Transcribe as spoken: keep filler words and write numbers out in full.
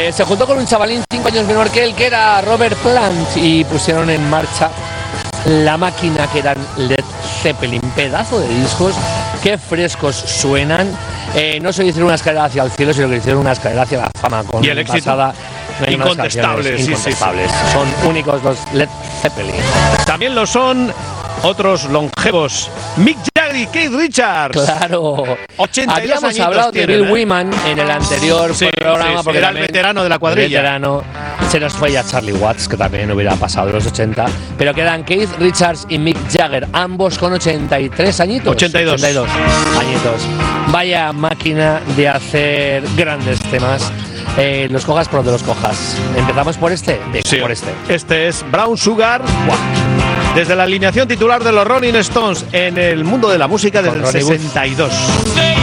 Eh, se juntó con un chavalín cinco años menor que él, que era Robert Plant, y pusieron en marcha la máquina que eran Led Zeppelin. Pedazo de discos, qué frescos suenan. Eh, no se hicieron una escalera hacia el cielo, sino que hicieron una escalera hacia la fama. Con y el éxito pasada, incontestable, sí, incontestables. Sí, sí. Son únicos los Led Zeppelin. También lo son otros longevos, Mick Jagger y Keith Richards. Claro. ochenta y dos Habíamos hablado de Bill ¿eh? Wyman en el anterior sí, programa, sí, sí, porque era el veterano de la cuadrilla. El veterano. Se nos fue ya Charlie Watts, que también hubiera pasado de los ochenta, pero quedan Keith Richards y Mick Jagger, ambos con ochenta y tres añitos. ochenta y dos. ochenta y dos añitos. Vaya máquina de hacer grandes temas. Eh, los cojas por donde los cojas. Empezamos por este. De, sí, por este. Este es Brown Sugar. Wow. Desde la alineación titular de los Rolling Stones en el mundo de la música desde el sesenta y dos.